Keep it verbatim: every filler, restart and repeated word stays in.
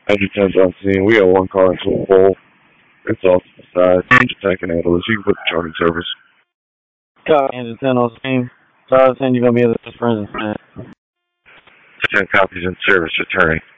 Engine ten's on scene. We have one car into a pole. It's off to the side. Engine ten can handle this. You can put the charting service. Copy, Engine ten on scene. So I was saying you're going to be able to sprint and ten copies in service returning.